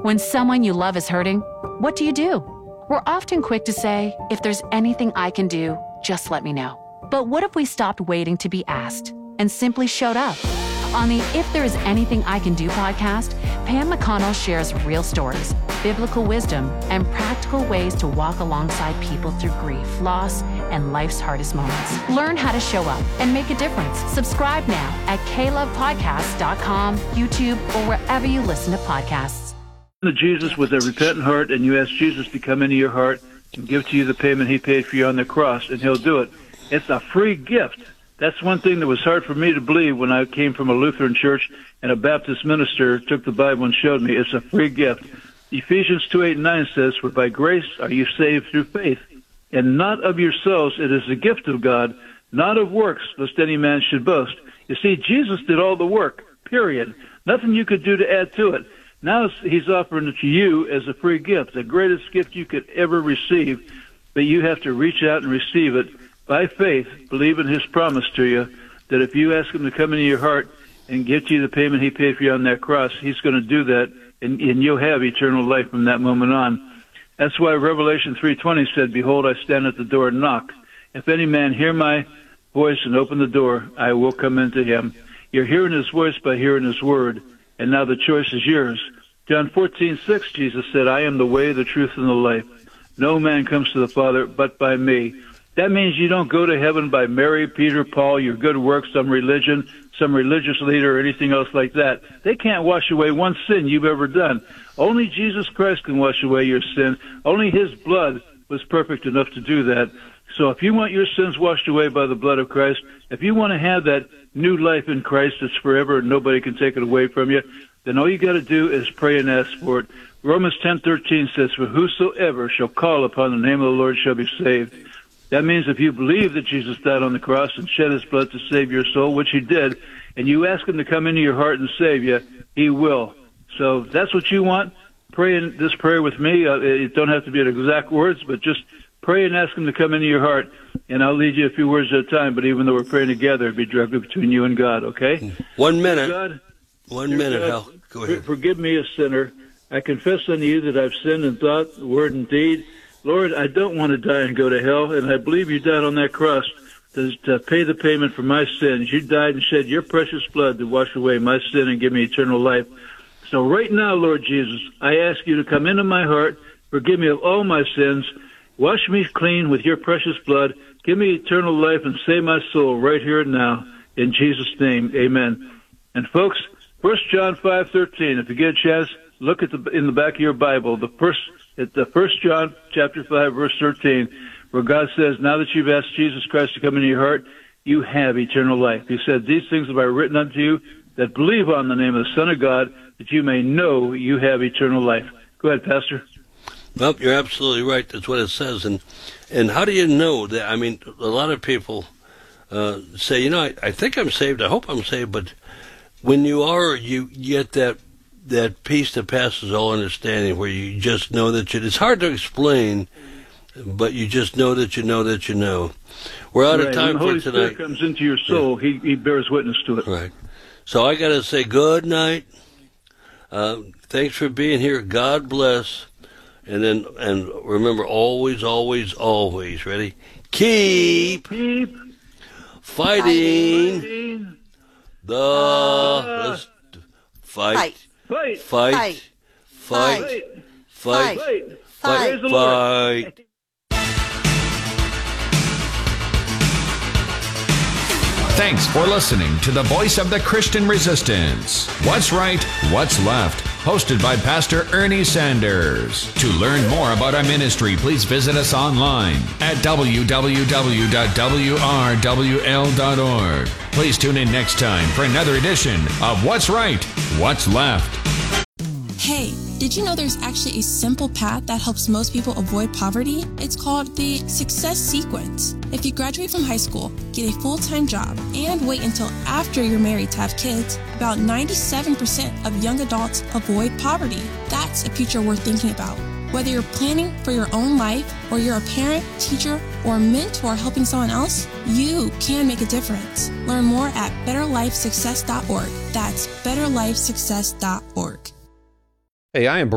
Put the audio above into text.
When someone you love is hurting, what do? We're often quick to say, if there's anything I can do, just let me know. But what if we stopped waiting to be asked and simply showed up? On the If There Is Anything I Can Do podcast, Pam McConnell shares real stories, biblical wisdom, and practical ways to walk alongside people through grief, loss, and life's hardest moments. Learn how to show up and make a difference. Subscribe now at klovepodcasts.com, YouTube, or wherever you listen to podcasts. To Jesus with a repentant heart, and you ask Jesus to come into your heart and give to you the payment he paid for you on the cross, and he'll do it. It's a free gift. That's one thing that was hard for me to believe when I came from a Lutheran church and a Baptist minister took the Bible and showed me it's a free gift. Ephesians 2:8-9 says, "For by grace are you saved through faith, and not of yourselves, it is the gift of God, not of works, lest any man should boast." You see, Jesus did all the work, period. Nothing you could do to add to it. Now he's offering it to you as a free gift, the greatest gift you could ever receive, but you have to reach out and receive it by faith, believe in his promise to you, that if you ask him to come into your heart and get you the payment he paid for you on that cross, he's going to do that, and you'll have eternal life from that moment on. That's why Revelation 3:20 said, "Behold, I stand at the door and knock. If any man hear my voice and open the door, I will come into him." You're hearing his voice by hearing his word, and now the choice is yours. John 14:6, Jesus said, "I am the way, the truth, and the life. No man comes to the Father but by me." That means you don't go to heaven by Mary, Peter, Paul, your good works, some religion, some religious leader, or anything else like that. They can't wash away one sin you've ever done. Only Jesus Christ can wash away your sin. Only his blood was perfect enough to do that. So if you want your sins washed away by the blood of Christ, if you want to have that new life in Christ that's forever and nobody can take it away from you, then all you got to do is pray and ask for it. Romans 10:13 says, "For whosoever shall call upon the name of the Lord shall be saved." That means if you believe that Jesus died on the cross and shed his blood to save your soul, which he did, and you ask him to come into your heart and save you, he will. So if that's what you want, pray in this prayer with me. It don't have to be in exact words, but just pray and ask him to come into your heart, and I'll lead you a few words at a time, but even though we're praying together, it'll be directly between you and God, okay? 1 minute. God, 1 minute, God, Hal. Go ahead. Forgive me, a sinner. I confess unto you that I've sinned in thought, word, and deed. Lord, I don't want to die and go to hell, and I believe you died on that cross to pay the payment for my sins. You died and shed your precious blood to wash away my sin and give me eternal life. So right now, Lord Jesus, I ask you to come into my heart, forgive me of all my sins, wash me clean with your precious blood, give me eternal life, and save my soul right here and now. In Jesus' name, amen. And folks, 1 John 5:13, if you get a chance, look at in the back of your Bible, the 1 John chapter 5, verse 13, where God says, "Now that you've asked Jesus Christ to come into your heart, you have eternal life." He said, "These things have I written unto you that believe on the name of the Son of God, that you may know you have eternal life." Go ahead, Pastor. Well, you're absolutely right. That's what it says. And how do you know that? I mean, a lot of people say, I think I'm saved. I hope I'm saved. But when you are, you get that peace that passes all understanding, where you just know that it's hard to explain, but you just know that you know that you know. We're out of time for tonight. When the Holy Spirit comes into your soul, he bears witness to it. Right. So I got to say good night. Thanks for being here. God bless. And remember, always, always, always, ready? Keep fighting the fight. Fight. Fight. Fight. Fight. Fight. Fight. Thanks for listening to the Voice of the Christian Resistance. What's Right, What's Left? Hosted by Pastor Ernie Sanders. To learn more about our ministry, please visit us online at www.wrwl.org. Please tune in next time for another edition of What's Right, What's Left. Hey, did you know there's actually a simple path that helps most people avoid poverty? It's called the Success Sequence. If you graduate from high school, get a full-time job, and wait until after you're married to have kids, about 97% of young adults avoid poverty. That's a future worth thinking about. Whether you're planning for your own life, or you're a parent, teacher, or a mentor helping someone else, you can make a difference. Learn more at betterlifesuccess.org. That's betterlifesuccess.org. Hey, I am